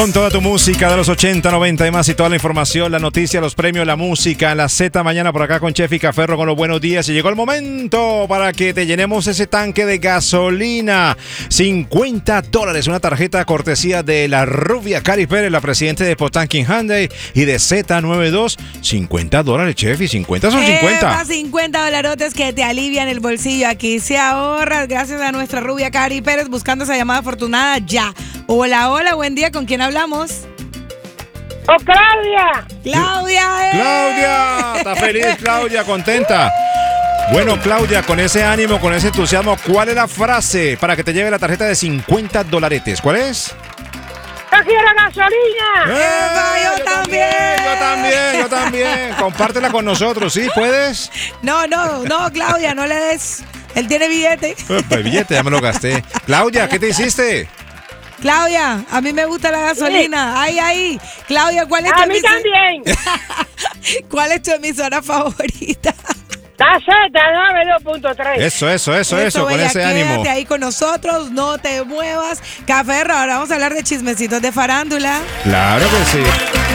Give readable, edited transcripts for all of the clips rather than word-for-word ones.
Con toda tu música de los 80, 90 y más, y toda la información, la noticia, los premios, la música, la Z mañana por acá con Chef y Caferro con los buenos días. Y llegó el momento para que te llenemos ese tanque de gasolina. $50, una tarjeta cortesía de la rubia Cari Pérez, la presidenta de Potanking Hyundai, y de Z92. $50, Chef, y 50 son 50. $50 que te alivian el bolsillo. Aquí se ahorra gracias a nuestra rubia Cari Pérez, buscando esa llamada afortunada ya. Hola, hola, buen día, ¿con quién hablamos? ¡Oh, Claudia! ¡Claudia! ¡Claudia! ¿Está feliz, Claudia? ¿Contenta? Bueno, Claudia, con ese ánimo, con ese entusiasmo, ¿cuál es la frase para que te lleve la tarjeta de $50? ¿Cuál es? ¡Yo quiero gasolina! Yo también. Compártela con nosotros, ¿sí? ¿Puedes? No, Claudia, no le des. Él tiene billete. El billete, ya me lo gasté. Claudia, ¿qué te hiciste? Claudia, a mí me gusta la gasolina. Sí. Ay. Claudia, ¿cuál es tu emisora? A mí también. ¿Cuál es tu emisora favorita? La Z92.3. Eso, con ese ánimo. Quédate ahí con nosotros, no te muevas. Caferro, ahora vamos a hablar de chismecitos de farándula. Claro que sí.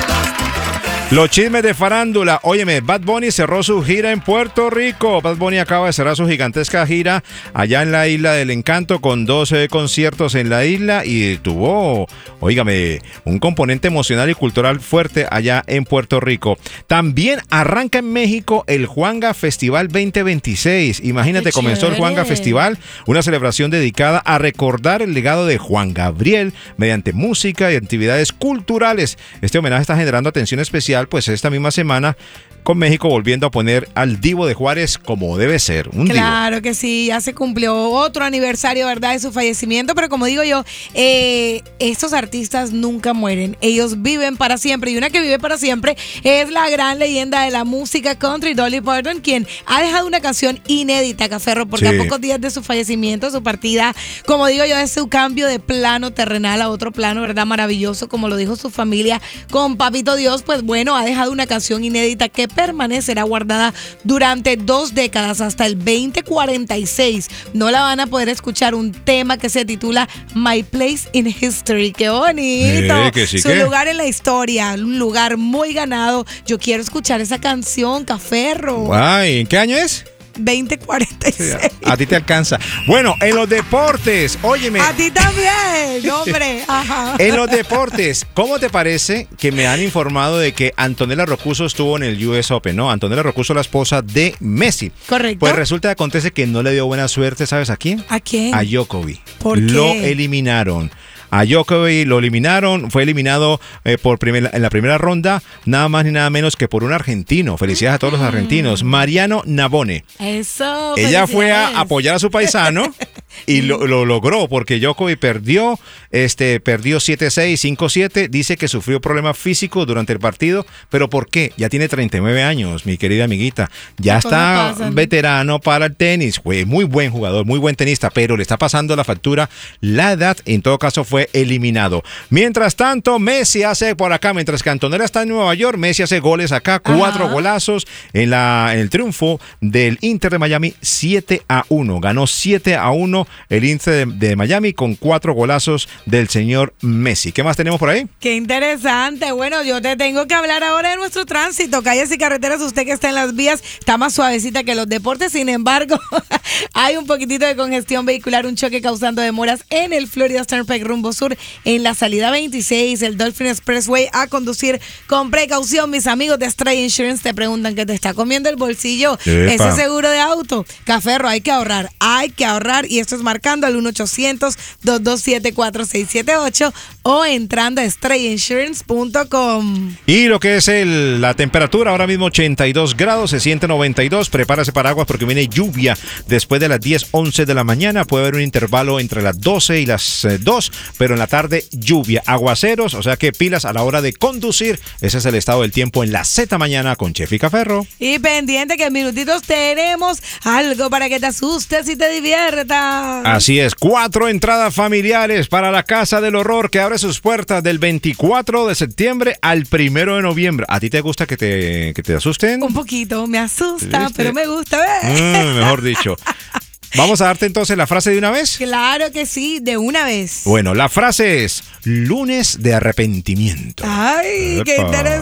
Los chismes de farándula. Óyeme, Bad Bunny cerró su gira en Puerto Rico. Bad Bunny acaba de cerrar su gigantesca gira allá en la Isla del Encanto con 12 conciertos en la isla y tuvo, óigame, un componente emocional y cultural fuerte allá en Puerto Rico. También arranca en México el Juanga Festival 2026. Imagínate, comenzó el Juanga Festival, una celebración dedicada a recordar el legado de Juan Gabriel mediante música y actividades culturales. Este homenaje está generando atención especial, pues esta misma semana con México volviendo a poner al Divo de Juárez como debe ser, un divo. Claro que sí, ya se cumplió otro aniversario, ¿verdad?, de su fallecimiento, pero como digo yo, estos artistas nunca mueren, ellos viven para siempre, y una que vive para siempre es la gran leyenda de la música country, Dolly Parton, quien ha dejado una canción inédita, Caferro, porque a pocos días de su fallecimiento, su partida, como digo yo, es su cambio de plano terrenal a otro plano, ¿verdad?, maravilloso, como lo dijo su familia con Papito Dios, pues bueno, ha dejado una canción inédita que permanecerá guardada durante 2 décadas hasta el 2046. No la van a poder escuchar, un tema que se titula My Place in History. ¡Qué bonito! Su lugar en la historia, un lugar muy ganado. Yo quiero escuchar esa canción, Caferro. Ay, ¿en qué año es? 2046. Sí, a ti te alcanza. Bueno, en los deportes, óyeme. A ti también, hombre. Ajá. En los deportes, ¿cómo te parece que me han informado de que Antonella Roccuzzo estuvo en el US Open, ¿no? Antonella Roccuzzo, la esposa de Messi. Correcto. Pues resulta que acontece que no le dio buena suerte, ¿sabes a quién? ¿A quién? A Djokovic. ¿Por qué? Lo eliminaron. A Djokovic lo eliminaron, fue eliminado en la primera ronda, nada más ni nada menos que por un argentino. Felicidades a todos los argentinos. Mariano Navone. Eso. Ella fue a apoyar a su paisano y lo logró porque Djokovic perdió 7-6, 5-7. Dice que sufrió problemas físicos durante el partido, pero ¿por qué? Ya tiene 39 años, mi querida amiguita. Ya está veterano para el tenis. Fue muy buen jugador, muy buen tenista, pero le está pasando la factura la edad. En todo caso fue eliminado. Mientras tanto, Messi hace por acá, mientras que Antonella está en Nueva York, Messi hace goles acá, 4 golazos en el triunfo del Inter de Miami 7-1. Ganó 7-1 el Inter de Miami con 4 golazos del señor Messi. ¿Qué más tenemos por ahí? Qué interesante. Bueno, yo te tengo que hablar ahora de nuestro tránsito. Calles y carreteras, usted que está en las vías, está más suavecita que los deportes. Sin embargo, hay un poquitito de congestión vehicular, un choque causando demoras en el Florida Turnpike rumbo sur, en la salida 26, el Dolphin Expressway. A conducir con precaución. Mis amigos de Stray Insurance te preguntan que te está comiendo el bolsillo. Epa. Ese seguro de auto. Caferro, hay que ahorrar, y esto es marcando al 1-800-227-4678 o entrando a strayinsurance.com. Y lo que es la temperatura, ahora mismo 82 grados, se siente 92. Prepárase paraguas porque viene lluvia después de las 10, 11 de la mañana. Puede haber un intervalo entre las 12 y las 2, pero en la tarde lluvia, aguaceros, o sea que pilas a la hora de conducir. Ese es el estado del tiempo en la Z mañana con Chef y Caferro. Y pendiente que en minutitos tenemos algo para que te asustes y te diviertas. Así es, 4 entradas familiares para la Casa del Horror que abre sus puertas del 24 de septiembre al 1 de noviembre. ¿A ti te gusta que te asusten? Un poquito, me asusta, ¿Viste? pero me gusta ver. Mejor dicho. Vamos a darte entonces la frase de una vez. Claro que sí, de una vez. Bueno, la frase es lunes de arrepentimiento. Ay, qué Epa. interesante.